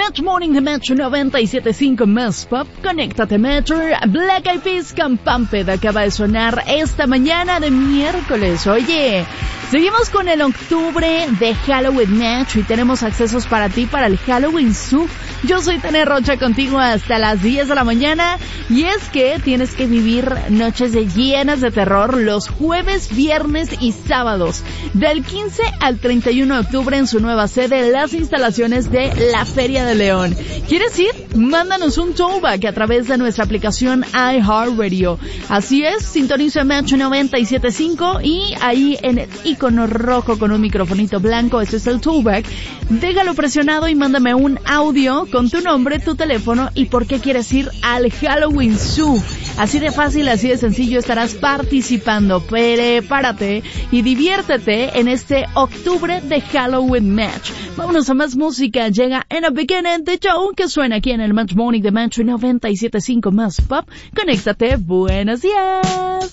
Match Morning de Metro 97.5 más Pop. Conéctate Metro. Black Eyed Peas con Pumped acaba de sonar esta mañana de miércoles. Oye, seguimos con el octubre de Halloween Match y tenemos accesos para ti para el Halloween Zoo. Yo soy Tania Rocha contigo hasta las 10 de la mañana y es que tienes que vivir noches llenas de terror los jueves, viernes y sábados del 15 al 31 de octubre en su nueva sede, las instalaciones de la Feria de León. ¿Quieres ir? Mándanos un throwback a través de nuestra aplicación iHeartRadio. Así es, sintoniza Match 97.5 y ahí en el icono rojo con un microfonito blanco, ese es el throwback. Déjalo presionado y mándame un audio con tu nombre, tu teléfono y por qué quieres ir al Halloween Zoo. Así de fácil, así de sencillo estarás participando. Prepárate y diviértete en este octubre de Halloween Match. Vámonos a más música. Llega In the Beginning the Show que suena aquí en el Match Morning de Match 97.5 más Pop. Conéctate. Buenos días.